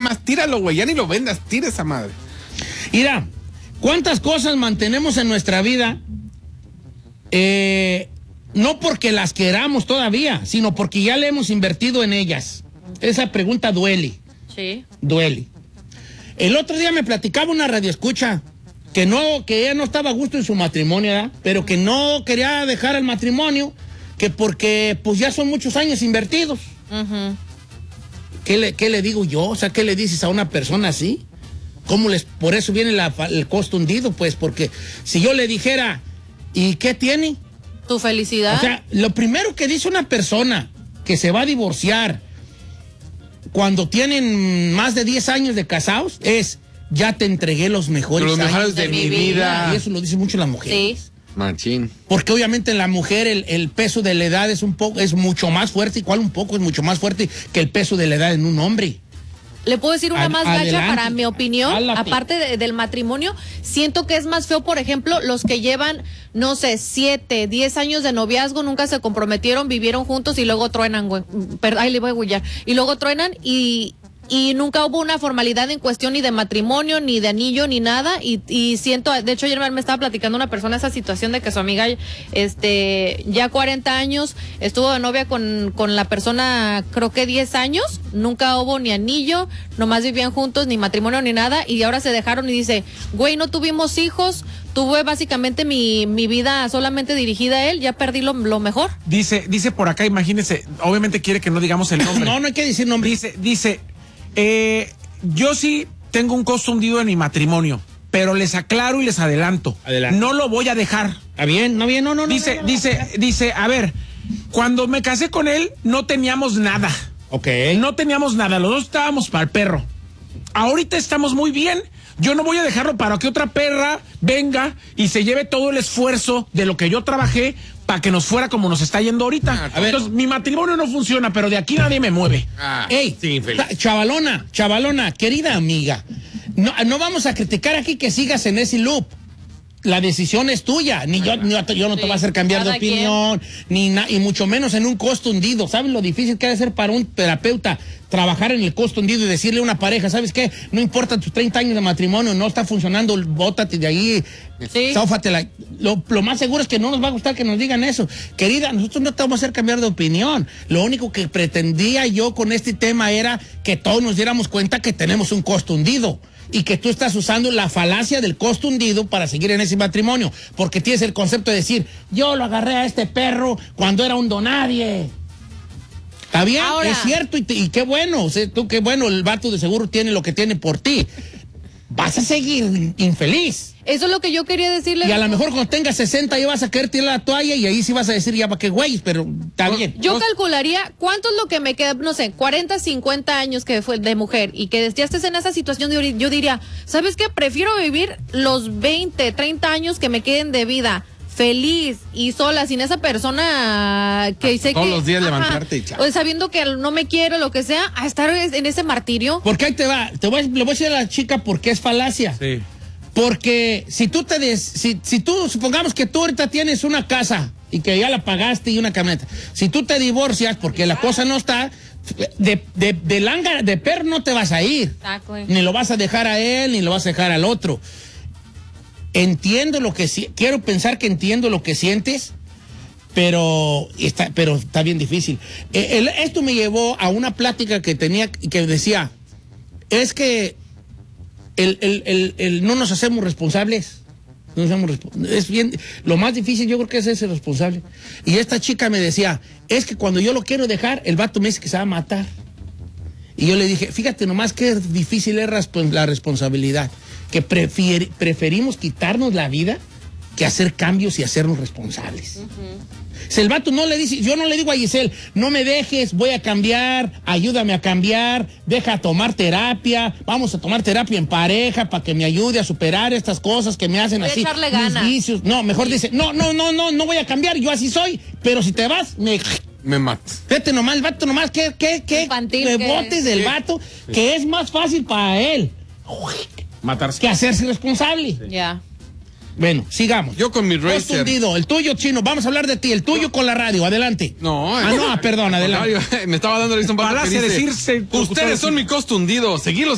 más, tíralo, güey, ya ni lo vendas, tira esa madre. Mira, ¿cuántas cosas mantenemos en nuestra vida? No porque las queramos todavía, sino porque ya le hemos invertido en ellas. Esa pregunta duele. Sí. Duele. El otro día me platicaba una radioescucha que ella no estaba a gusto en su matrimonio, ¿verdad? Pero que no quería dejar el matrimonio, que porque pues ya son muchos años invertidos. Uh-huh. ¿Qué le digo yo? O sea, ¿qué le dices a una persona así? Por eso viene el costo hundido, pues, porque si yo le dijera, ¿y qué tiene? Tu felicidad. O sea, lo primero que dice una persona que se va a divorciar cuando tienen más de 10 años de casados es, ya te entregué los mejores años de mi vida. Y eso lo dicen mucho las mujeres. Sí. Machín. Porque obviamente en la mujer el peso de la edad es mucho más fuerte, es mucho más fuerte que el peso de la edad en un hombre. Le puedo decir una más gacha adelante. para mi opinión, Háblate. aparte del matrimonio, siento que es más feo, por ejemplo, los que llevan, no sé, 7, 10 años de noviazgo, nunca se comprometieron, vivieron juntos y luego truenan, güey. Ahí le voy a gullar. Y luego truenan y nunca hubo una formalidad en cuestión ni de matrimonio, ni de anillo, ni nada, y siento, de hecho ayer me estaba platicando una persona esa situación de que su amiga, ya 40 años, estuvo de novia con la persona, creo que 10 años, nunca hubo ni anillo, nomás vivían juntos, ni matrimonio, ni nada, y ahora se dejaron y dice, güey, no tuvimos hijos, tuve básicamente mi vida solamente dirigida a él, ya perdí lo mejor. Dice por acá, imagínese, obviamente quiere que no digamos el nombre. No hay que decir nombre. Dice, yo sí tengo un costo hundido en mi matrimonio, pero les aclaro y les adelanto. Adelante. No lo voy a dejar. ¿Está bien? ¿No bien? No. Dice, a ver, cuando me casé con él, no teníamos nada. Ok. No teníamos nada, los dos estábamos para el perro. Ahorita estamos muy bien. Yo no voy a dejarlo para que otra perra venga y se lleve todo el esfuerzo de lo que yo trabajé para que nos fuera como nos está yendo ahorita. A ver. Entonces, mi matrimonio no funciona, pero de aquí nadie me mueve. Ey, sí, infeliz. chavalona, querida amiga, no vamos a criticar aquí que sigas en ese loop. La decisión es tuya, yo no te voy a hacer cambiar de opinión, y mucho menos en un costo hundido. ¿Sabes lo difícil que ha de ser para un terapeuta trabajar en el costo hundido y decirle a una pareja, ¿sabes qué? No importa tus 30 años de matrimonio, no está funcionando, bótate de ahí, zófatela. Lo más seguro es que no nos va a gustar que nos digan eso. Querida, nosotros no te vamos a hacer cambiar de opinión. Lo único que pretendía yo con este tema era que todos nos diéramos cuenta que tenemos un costo hundido. Y que tú estás usando la falacia del costo hundido para seguir en ese matrimonio. Porque tienes el concepto de decir, yo lo agarré a este perro cuando era un donadie. ¿Está bien? Ahora, es cierto, y qué bueno. O sea, qué bueno, el vato de seguro tiene lo que tiene por ti. Vas a seguir infeliz. Eso es lo que yo quería decirle. Y a lo mejor cuando tengas 60 ya vas a querer tirar la toalla y ahí sí vas a decir ya para qué güey, pero está bien. Yo calcularía cuánto es lo que me queda, no sé, 40, 50 años que fue de mujer y que ya estés en esa situación, yo diría, ¿sabes qué? Prefiero vivir los 20, 30 años que me queden de vida feliz y sola, sin esa persona que sé todos que... los días levantarte y chao. O sabiendo que no me quiere, lo que sea, a estar en ese martirio. Porque ahí le voy a decir a la chica por qué es falacia. Sí. Porque si tú, supongamos que tú ahorita tienes una casa y que ya la pagaste y una camioneta, si tú te divorcias porque la cosa no está, de perro no te vas a ir. Exacto. Ni lo vas a dejar a él, ni lo vas a dejar al otro. Entiendo quiero pensar que entiendo lo que sientes, pero está bien difícil. Esto me llevó a una plática que tenía, que decía, es que no nos hacemos responsables. Es bien, lo más difícil yo creo que es ser responsable. Y esta chica me decía, es que cuando yo lo quiero dejar, el vato me dice que se va a matar. Y yo le dije, fíjate nomás qué difícil es la responsabilidad, que preferimos quitarnos la vida que hacer cambios y hacernos responsables. Si el vato no le dice, yo no le digo a Giselle, no me dejes, voy a cambiar, ayúdame a cambiar, deja tomar terapia, vamos a tomar terapia en pareja para que me ayude a superar estas cosas que me hacen voy así. a echarle ganas. Vicios. No, mejor dice, no voy a cambiar, yo así soy, pero si te vas, me matas. Fíjate nomás, el vato nomás, ¿qué rebotes del vato? Que es más fácil para él Matarse. que hacerse responsable. Ya. Bueno, sigamos. Yo con mi Costo Racer. hundido, el tuyo, Chino, vamos a hablar de ti, el tuyo con la radio, adelante. No. Perdón, adelante. Me estaba dando la lista un vato que Falacia dice, decirse. ustedes son mi costo hundido. Seguirlos